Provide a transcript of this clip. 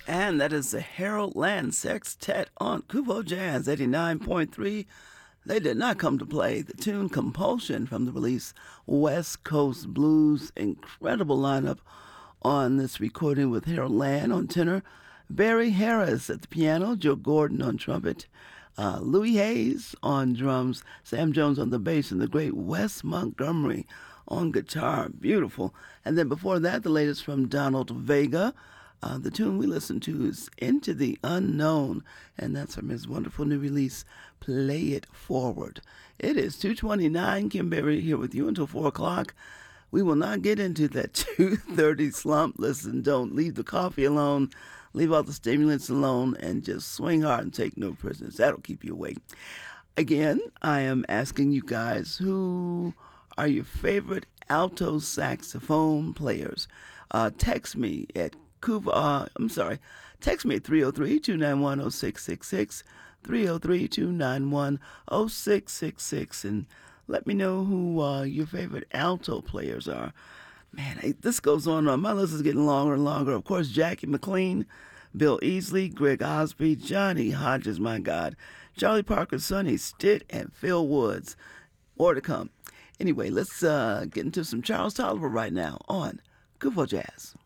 And that is the Harold Land Sextet on Kubo Jazz 89.3. They did not come to play the tune Compulsion from the release West Coast Blues. Incredible lineup on this recording with Harold Land on tenor, Barry Harris at the piano, Joe Gordon on trumpet, Louis Hayes on drums, Sam Jones on the bass, and the great Wes Montgomery on guitar. Beautiful. And then before that, the latest from Donald Vega. The tune we listened to is Into the Unknown, and that's from his wonderful new release, Play It Forward. It is 2:29. Kim Berry here with you until 4 o'clock. We will not get into that 2:30 slump. Listen, don't leave the coffee alone. Leave all the stimulants alone and just swing hard and take no prisoners. That'll keep you awake. Again, I am asking you guys, who are your favorite alto saxophone players? Text me at text me at 303-291-0666, 303-291-0666, and let me know who your favorite alto players are. Man, this goes on. My list is getting longer and longer. Of course, Jackie McLean, Bill Easley, Greg Osby, Johnny Hodges, my God, Charlie Parker, Sonny Stitt, and Phil Woods. More to come. Anyway, let's get into some Charles Tolliver right now on Kubo Jazz.